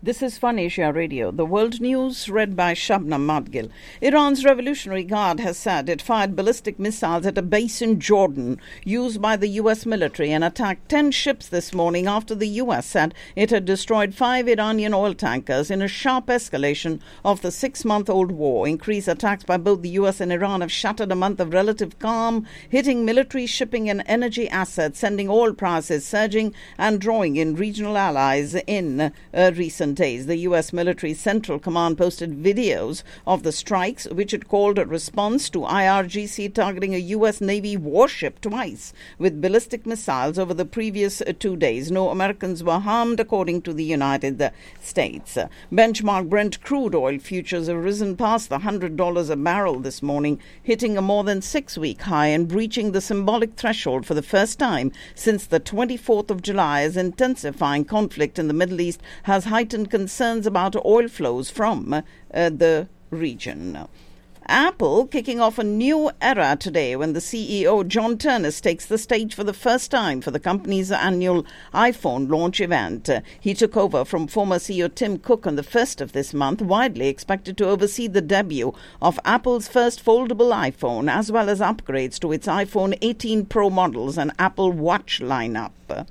This is Fun Asia Radio. The world news read by Shabnam Madgil. Iran's Revolutionary Guard has said it fired ballistic missiles at a base in Jordan used by the U.S. military and attacked 10 ships this morning after the U.S. said it had destroyed 5 Iranian oil tankers in a sharp escalation of the 6-month-old war. Increased attacks by both the U.S. and Iran have shattered a month of relative calm, hitting military, shipping and energy assets, sending oil prices surging and drawing in regional allies in recent days. The U.S. military Central Command posted videos of the strikes, which it called a response to IRGC targeting a U.S. Navy warship twice with ballistic missiles over the previous 2 days. No Americans were harmed, according to the United States. Benchmark Brent crude oil futures have risen past the $100 a barrel this morning, hitting a more than 6-week high and breaching the symbolic threshold for the first time since the 24th of July, as intensifying conflict in the Middle East has heightened concerns about oil flows from the region. Apple kicking off a new era today when the CEO John Ternus takes the stage for the first time for the company's annual iPhone launch event. He took over from former CEO Tim Cook on the 1st of this month, widely expected to oversee the debut of Apple's first foldable iPhone, as well as upgrades to its iPhone 18 Pro models and Apple Watch lineup.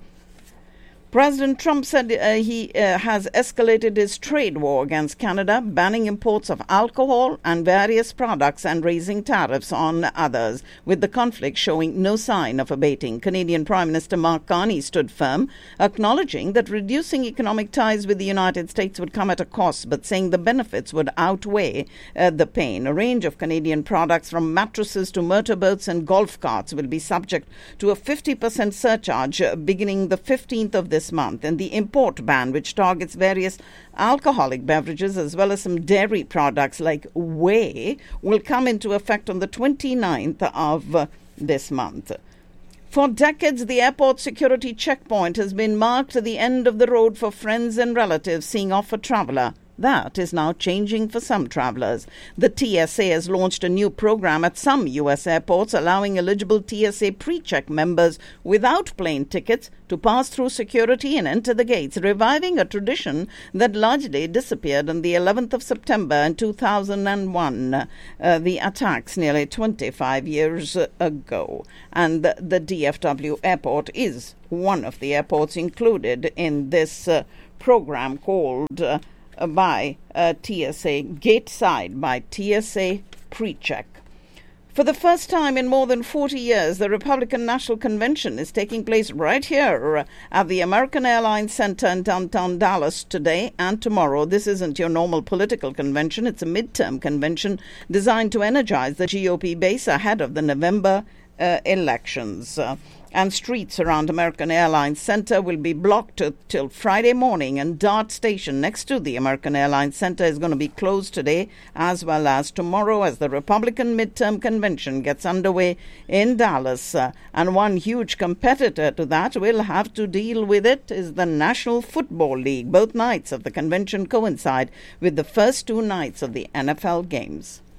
President Trump said he has escalated his trade war against Canada, banning imports of alcohol and various products and raising tariffs on others, with the conflict showing no sign of abating. Canadian Prime Minister Mark Carney stood firm, acknowledging that reducing economic ties with the United States would come at a cost, but saying the benefits would outweigh the pain. A range of Canadian products, from mattresses to motorboats and golf carts, will be subject to a 50% surcharge beginning the 15th of this month, and the import ban, which targets various alcoholic beverages as well as some dairy products like whey, will come into effect on the 29th of this month. For decades, the airport security checkpoint has been marked the end of the road for friends and relatives seeing off a traveller. That is now changing for some travellers. The TSA has launched a new program at some U.S. airports, allowing eligible TSA pre-check members without plane tickets to pass through security and enter the gates, reviving a tradition that largely disappeared on the 11th of September in 2001, the attacks nearly 25 years ago. And the DFW airport is one of the airports included in this program called by TSA Gateside by TSA PreCheck. For the first time in more than 40 years, the Republican National Convention is taking place right here at the American Airlines Center in downtown Dallas today and tomorrow. This isn't your normal political convention. It's a midterm convention designed to energize the GOP base ahead of the November elections. And streets around American Airlines Center will be blocked till Friday morning, and Dart Station next to the American Airlines Center is going to be closed today as well as tomorrow as the Republican midterm convention gets underway in Dallas. And one huge competitor to that will have to deal with it is the National Football League. Both nights of the convention coincide with the first 2 nights of the NFL games.